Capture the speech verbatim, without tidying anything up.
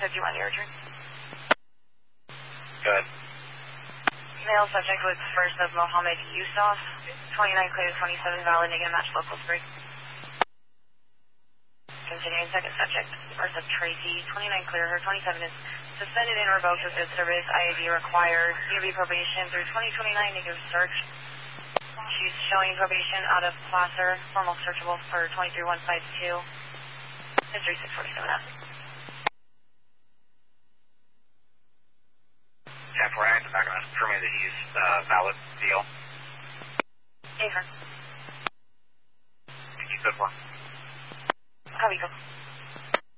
fifty-one, your return. Good. Male subject was first of Mohammed Yusuf. twenty-nine clear, twenty-seven valid, negative match, local three. Continuing second subject, first of Tracy. twenty-nine clear, her twenty-seven is suspended and revoked with good service. I A D required. U B probation through twenty twenty-nine, negative search. She's showing probation out of Placer. Formal searchable for twenty-three one five two. History six forty-seven F. ten four, I in the background confirming that he's uh, valid deal. Affirm. Thank you, good one. Copy, go.